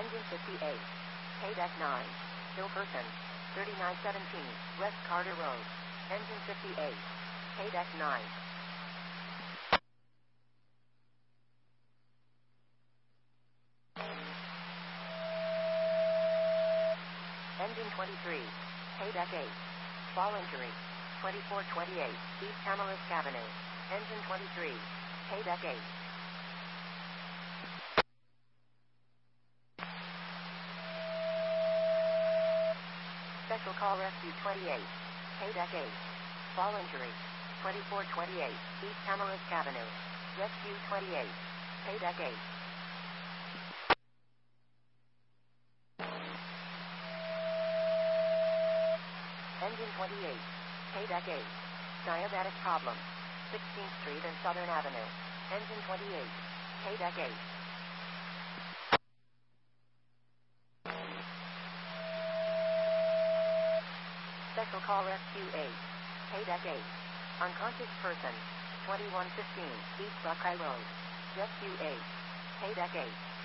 Engine 58. Paydeck 9. Still person. 3917 West Carter Road. Engine 58. Paydeck 9. Engine 23. Paydeck 8. Fall injury. 2428 East Tamarisk Avenue. Engine 23. Paydeck 8. Special Call Rescue 28. Paydeck 8. Fall injury. 2428 East Tamarisk Avenue. Rescue 28. Paydeck 8. Engine 28. Paydeck 8. Diabetic problem. 16th Street and Southern Avenue. Engine 28. Paydeck 8. Special Call Rescue 8. Paydeck 8. Unconscious person. 2115 East Buckeye Road. Rescue 8. Paydeck 8.